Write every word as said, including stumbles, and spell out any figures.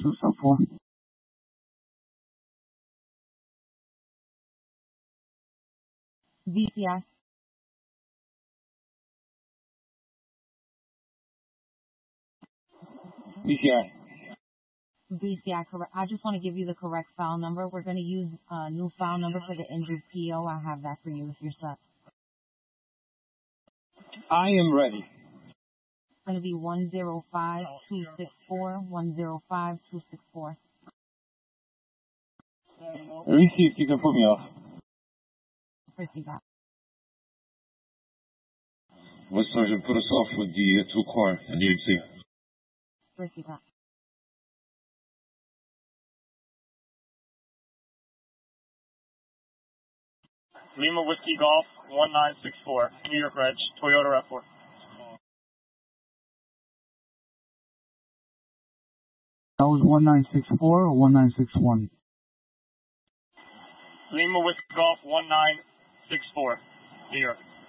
two sub four. V C I. V C I. V C I, correct. I just want to give you the correct file number. We're going to use a new file number for the injured P O. I have that for you if you're set. I am ready. It's going to be one zero five two six four, one zero five two six four. Receive, you can put me off. Receive that. West Sergeant, put us off with the uh, two car and the H C. Receive that. Lima Whiskey Golf, one nine six four, New York Reg, Toyota R A V four. That was one nine six four or one nine six one? Lima Whiskey Golf, one nine six four, New York.